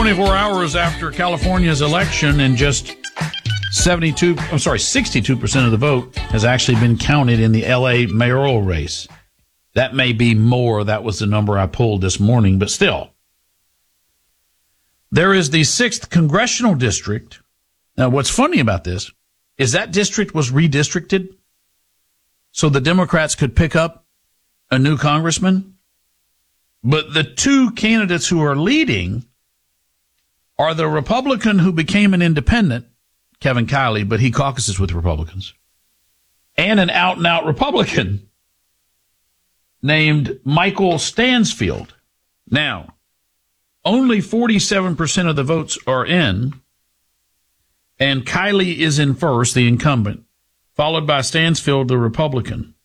24 hours after California's election, and just 62% of the vote has actually been counted in the L.A. mayoral race. That may be more. That was the number I pulled this morning, but still. There is the 6th congressional district. Now, what's funny about this is that district was redistricted so the Democrats could pick up a new congressman. But the two candidates who are leading are the Republican who became an independent, Kevin Kiley, but he caucuses with Republicans, and an out-and-out Republican named Michael Stansfield. Now, only 47% of the votes are in, and Kiley is in first, the incumbent, followed by Stansfield, the Republican.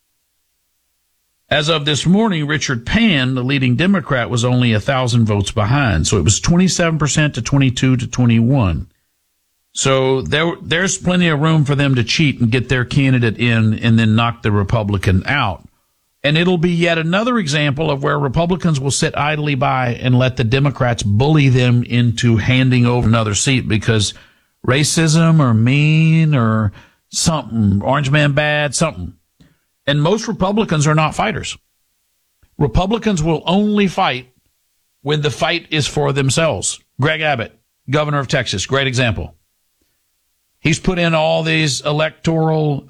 As of this morning, Richard Pan, the leading Democrat, was only 1,000 votes behind. So it was 27% to 22 to 21. So there's plenty of room for them to cheat and get their candidate in and then knock the Republican out. And it'll be yet another example of where Republicans will sit idly by and let the Democrats bully them into handing over another seat because racism or mean or something, orange man bad, something. And most Republicans are not fighters. Republicans will only fight when the fight is for themselves. Greg Abbott, governor of Texas, great example. He's put in all these electoral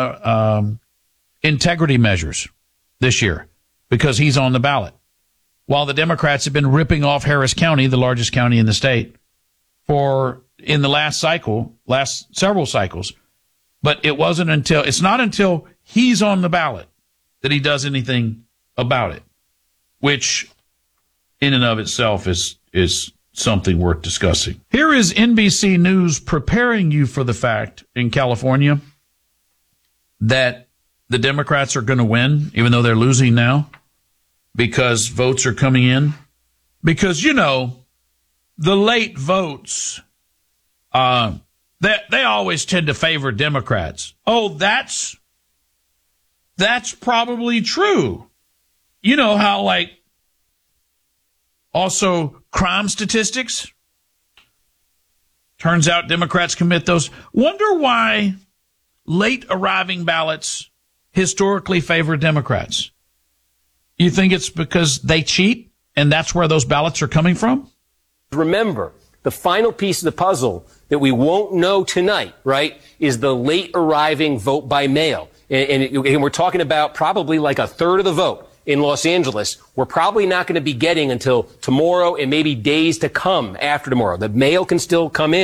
integrity measures this year because he's on the ballot. While the Democrats have been ripping off Harris County, the largest county in the state, in the last several cycles. But it's not until he's on the ballot that he does anything about it, which in and of itself is something worth discussing. Here is NBC News preparing you for the fact in California that the Democrats are going to win, even though they're losing now, because votes are coming in. Because, the late votes, they always tend to favor Democrats. Oh, that's probably true. You know how, also crime statistics? Turns out Democrats commit those. Wonder why late arriving ballots historically favor Democrats. You think it's because they cheat and that's where those ballots are coming from? Remember, the final piece of the puzzle that we won't know tonight, right, is the late arriving vote by mail. And we're talking about probably like a third of the vote in Los Angeles. We're probably not going to be getting until tomorrow and maybe days to come after tomorrow. The mail can still come in.